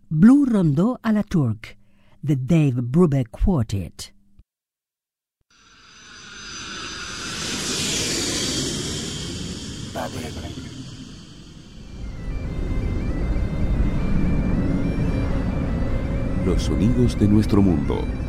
Blue Rondeau à la Turque, The Dave Brubeck Quartet. Los sonidos de nuestro mundo.